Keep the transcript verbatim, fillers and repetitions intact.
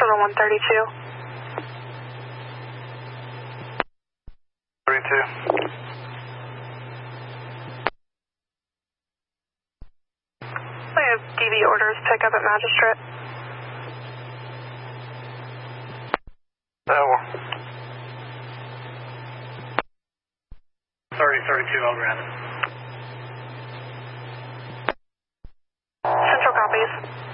Total one thirty-two. thirty-two. We have D V orders, pick up at Magistrate. Tower. thirty thirty-two, I'll grab it. Central copies.